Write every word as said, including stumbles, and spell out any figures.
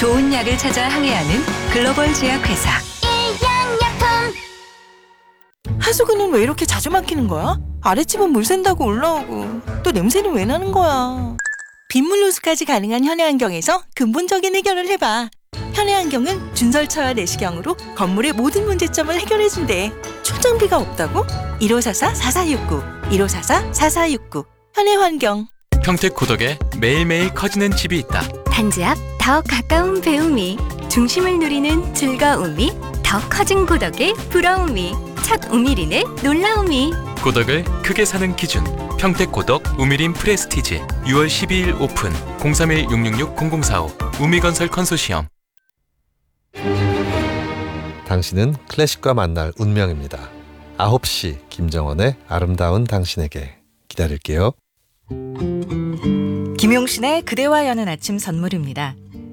좋은 약을 찾아 항해하는 글로벌 제약회사. 하수구는 왜 이렇게 자주 막히는 거야? 아랫집은 물 샌다고 올라오고 또 냄새는 왜 나는 거야? 빗물 누수까지 가능한 현해환경에서 근본적인 해결을 해봐. 현해환경은 준설차와 내시경으로 건물의 모든 문제점을 해결해준대. 출장비가 없다고? 일오사사 사사육구 일오사사 사사육구 현해환경. 평택 고덕에 매일매일 커지는 집이 있다. 단지 앞 더 가까운 배움이, 중심을 누리는 즐거움이, 더 커진 고덕의 부러움이, 첫 우미린의 놀라움이. 고덕을 크게 사는 기준. 평택 고덕 우미린 프레스티지. 유월 십이일 오픈. 공삼일 육육육 공공사오. 우미건설 컨소시엄. 당신은 클래식과 만날 운명입니다. 아홉 시 김정원의 아름다운 당신에게. 기다릴게요. 김용신의 그대와 여는 아침 선물입니다.